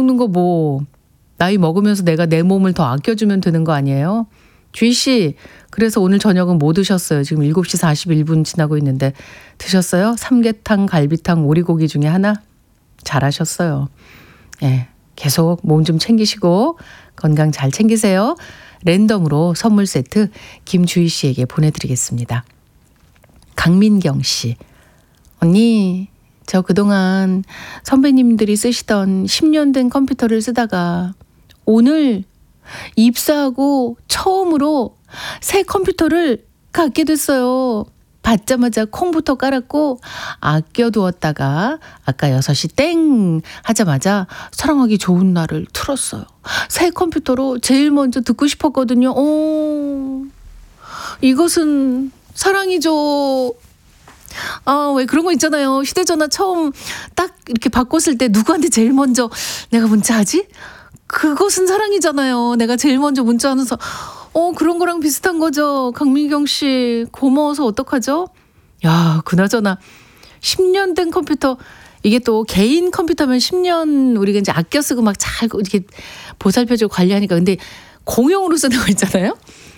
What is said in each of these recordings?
먹는 거 뭐 나이 먹으면서 내가 내 몸을 더 아껴주면 되는 거 아니에요? 주희 씨, 그래서 오늘 저녁은 뭐 드셨어요? 지금 7시 41분 지나고 있는데 드셨어요? 삼계탕, 갈비탕, 오리고기 중에 하나? 잘하셨어요. 예, 계속 몸 좀 챙기시고 건강 잘 챙기세요. 랜덤으로 선물 세트 김주희 씨에게 보내드리겠습니다. 강민경 씨, 언니 저 그동안 선배님들이 쓰시던 10년 된 컴퓨터를 쓰다가 오늘 입사하고 처음으로 새 컴퓨터를 갖게 됐어요. 받자마자 콩부터 깔았고 아껴두었다가 아까 6시 땡 하자마자 사랑하기 좋은 날을 틀었어요. 새 컴퓨터로 제일 먼저 듣고 싶었거든요. 이것은 사랑이죠. 왜 그런 거 있잖아요. 휴대전화 처음 딱 이렇게 바꿨을 때 누구한테 제일 먼저 내가 문자하지? 그것은 사랑이잖아요. 내가 제일 먼저 문자하면서 그런 거랑 비슷한 거죠. 강민경 씨 고마워서 어떡하죠? 야, 그나저나 10년 된 컴퓨터, 이게 또 개인 컴퓨터면 10년 우리가 이제 아껴 쓰고 막 잘 이렇게 보살펴주고 관리하니까, 근데 공용으로 쓰는 거 있잖아요.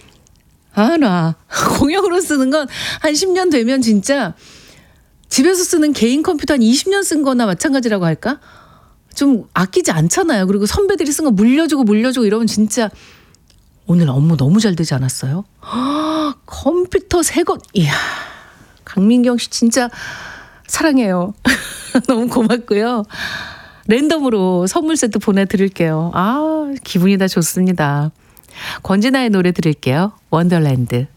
공용으로 쓰는 건 한 10년 되면 진짜 집에서 쓰는 개인 컴퓨터 한 20년 쓴 거나 마찬가지라고 할까? 좀 아끼지 않잖아요. 그리고 선배들이 쓴 거 물려주고 이러면 진짜 오늘 업무 너무 잘 되지 않았어요? 컴퓨터 새 것, 이야, 강민경 씨 진짜 사랑해요. 너무 고맙고요. 랜덤으로 선물 세트 보내드릴게요. 기분이 다 좋습니다. 권진아의 노래 들을게요. 원더랜드.